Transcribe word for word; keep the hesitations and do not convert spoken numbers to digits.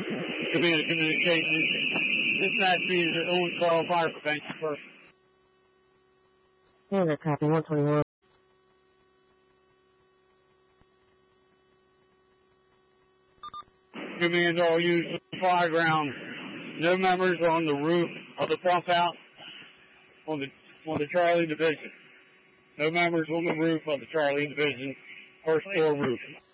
communication. Dispatch be the only call fire prevention first. Standard copy, one twenty-one. Commands all use fire ground. No members on the roof of the pump house on the on the Charlie Division. No members on the roof of the Charlie Division first floor roof.